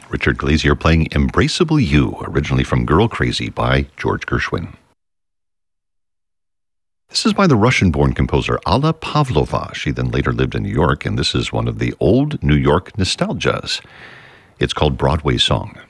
Richard Glazier playing Embraceable You, originally from Girl Crazy by George Gershwin. This is by the Russian-born composer Alla Pavlova. She then later lived in New York, and this is one of the old New York nostalgias. It's called Broadway Song.